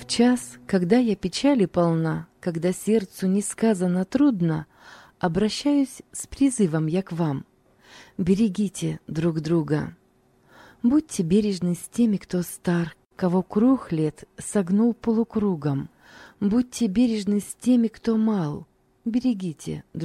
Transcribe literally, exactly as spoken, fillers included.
В час, когда я печали полна, когда сердцу несказанно трудно, обращаюсь с призывом я к вам. Берегите друг друга. Будьте бережны с теми, кто стар, кого круг лет согнул полукругом. Будьте бережны с теми, кто мал. Берегите друг друга.